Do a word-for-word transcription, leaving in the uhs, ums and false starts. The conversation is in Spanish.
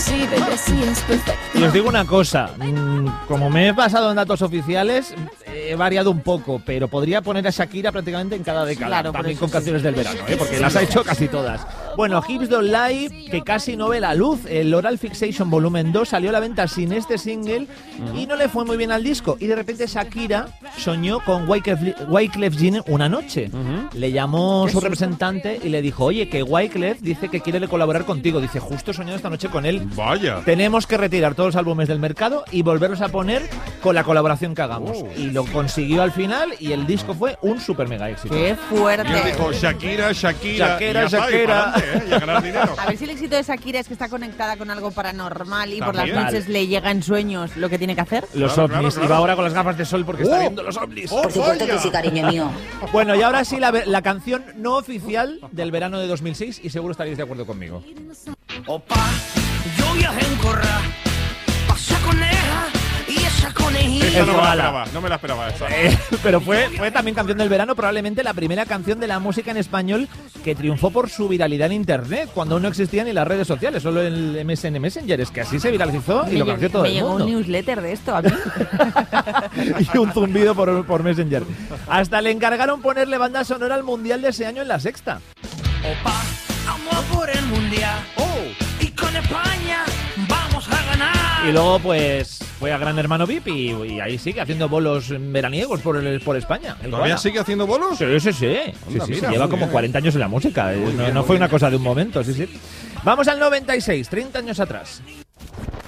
sí, bebé, sí, es perfecto. Y os digo una cosa, mmm, como me he basado en datos oficiales, he variado un poco, pero podría poner a Shakira prácticamente en cada década, Claro, también por con eso canciones sí. del verano, ¿eh? Porque las ha hecho casi todas. Bueno, Hips Don't Lie, que casi no ve la luz, el Oral Fixation Volumen dos salió a la venta sin este single y no le fue muy bien al disco. Y de repente Shakira soñó con Wyclef, Wyclef Jean una noche. Uh-huh. Le llamó su representante y le dijo, oye, que Wyclef dice que quiere colaborar contigo. Dice, justo he soñado esta noche con él. Vaya. Tenemos que retirar todos los álbumes del mercado y volverlos a poner con la colaboración que hagamos. Oh. Y lo consiguió al final y el disco fue un super mega éxito. ¡Qué fuerte! Y él dijo Shakira, Shakira, Shakira, y ya está, y Shakira. pa'lante, ¿eh? Y a ganar dinero. A ver si el éxito de Shakira es que está conectada con algo paranormal y por También. las noches le llega en sueños lo que tiene que hacer. Los Claro, ovnis. claro, claro. Y va ahora con las gafas de sol porque está Oh. viendo los ovnis. Oh, Por supuesto vaya. que sí, cariño mío. Bueno, y ahora sí la, ve- la canción no oficial del verano de dos mil seis y seguro estaréis de acuerdo conmigo. Opa, yo viajé en corra, pasé coneja y esa conejita. Esta no me la Ala. esperaba, no me la esperaba esa. Eh, pero fue, fue también canción del verano, probablemente la primera canción de la música en español que triunfó por su viralidad en internet, cuando aún no existían ni las redes sociales, solo el M S N Messenger. Es que así se viralizó y me lo llegó, conoció todo me el llegó mundo. un newsletter de esto a mí. Y un zumbido por, por Messenger. Hasta le encargaron ponerle banda sonora al Mundial de ese año en La Sexta. Opa, vamos por el mundial. Oh. Y con España vamos a ganar. Y luego, pues, fue a Gran Hermano V I P y, y ahí sigue haciendo bolos veraniegos por, el- por España. el ¿Todavía Koala. sigue haciendo bolos? Sí, sí, sí. sí, Anda, sí, mira, sí, lleva muy como bien. cuarenta años en la música. eh, Muy no bien, no muy fue bien. una cosa de un momento, sí, sí. Vamos al noventa y seis, treinta años atrás.